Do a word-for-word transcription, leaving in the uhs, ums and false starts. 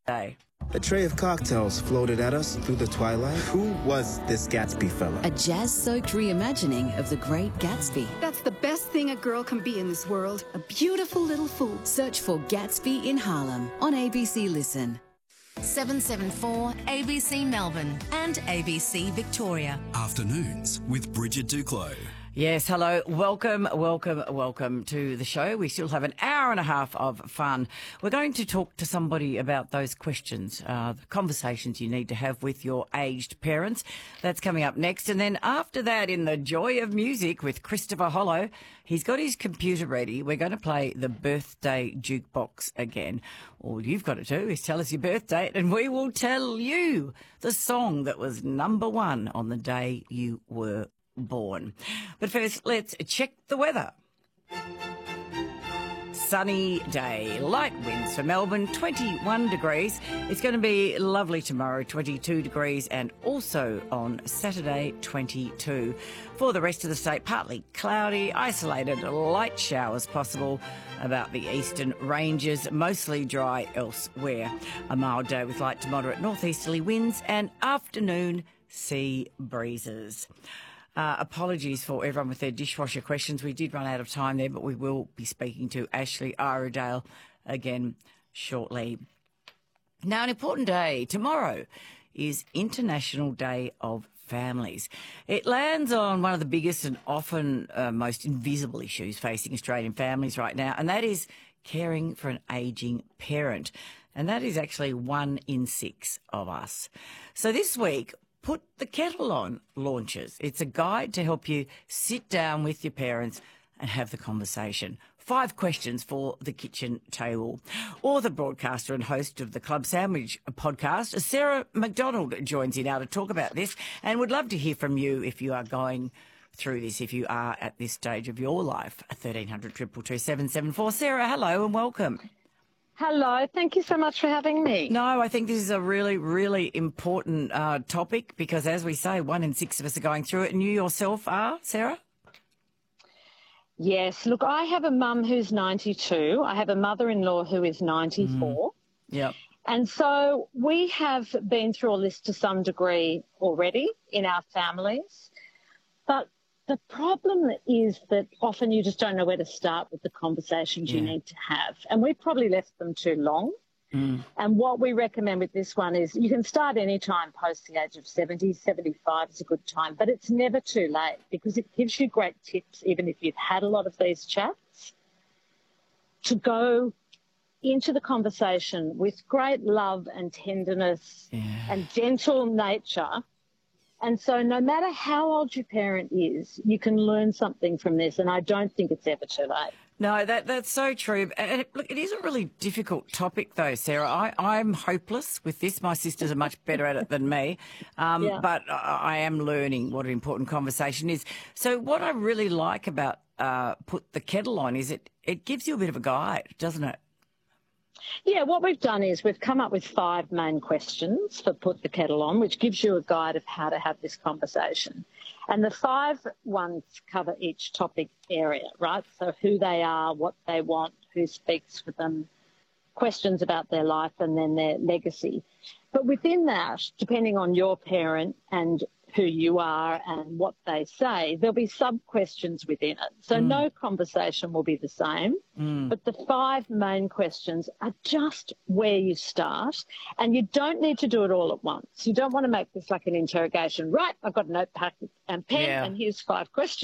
Day. A tray of cocktails floated at us through the twilight. Who was this Gatsby fella? A jazz-soaked reimagining of The Great Gatsby. That's the best thing a girl can be in this world. A beautiful little fool. Search for Gatsby in Harlem on A B C Listen. seven seven four A B C Melbourne and A B C Victoria. Afternoons with Bridget Duclos. Yes, hello. Welcome, welcome, welcome to the show. We still have an hour and a half of fun. We're going to talk to somebody about those questions, uh, the conversations you need to have with your aged parents. That's coming up next. And then after that, in the joy of music with Christopher Hollow, he's got his computer ready. We're going to play the birthday jukebox again. All you've got to do is tell us your birth date and we will tell you the song that was number one on the day you were born. But first, let's check the weather. Sunny day, light winds for Melbourne, twenty-one degrees. It's going to be lovely tomorrow, twenty-two degrees, and also on Saturday, twenty-two. For the rest of the state, partly cloudy, isolated light showers possible about the eastern ranges, mostly dry elsewhere. A mild day with light to moderate northeasterly winds and afternoon sea breezes. Uh, apologies for everyone with their dishwasher questions. We did run out of time there, but we will be speaking to Ashley Iredale again shortly. Now, an important day tomorrow is International Day of Families. It lands on one of the biggest and often uh, most invisible issues facing Australian families right now, and that is caring for an ageing parent. And that is actually one in six of us. So this week, Put the Kettle On launches. It's a guide to help you sit down with your parents and have the conversation. Five questions for the kitchen table. Or the broadcaster and host of the Club Sandwich podcast, Sarah McDonald, joins you now to talk about this and would love to hear from you if you are going through this, if you are at this stage of your life. thirteen hundred, two two two, seven seven four. Sarah, hello and welcome. Hello, thank you so much for having me. No, I think this is a really, really important uh, topic because, as we say, one in six of us are going through it, and you yourself are, Sarah? Yes, look, I have a mum who's ninety-two. I have a mother-in-law who is ninety-four. Mm. Yep. And so we have been through all this to some degree already in our families, but the problem is that often you just don't know where to start with the conversations yeah. you need to have. And we've probably left them too long. Mm. And what we recommend with this one is you can start any time post the age of seventy, seventy-five is a good time, but it's never too late because it gives you great tips, even if you've had a lot of these chats, to go into the conversation with great love and tenderness yeah. and gentle nature. And so no matter how old your parent is, you can learn something from this, and I don't think it's ever too late. No, that that's so true. And it, look, it is a really difficult topic, though, Sarah. I, I'm hopeless with this. My sisters are much better at it than me, um, yeah. but I, I am learning what an important conversation is. So what I really like about uh, Put the Kettle On is it, it gives you a bit of a guide, doesn't it? Yeah, what we've done is we've come up with five main questions for Put the Kettle On, which gives you a guide of how to have this conversation. And the five ones cover each topic area, right? So who they are, what they want, who speaks for them, questions about their life and then their legacy. But within that, depending on your parent and who you are and what they say, there'll be sub-questions within it. So mm. no conversation will be the same, mm. but the five main questions are just where you start, and you don't need to do it all at once. You don't want to make this like an interrogation. Right, I've got a notepad and pen, yeah. and here's five questions.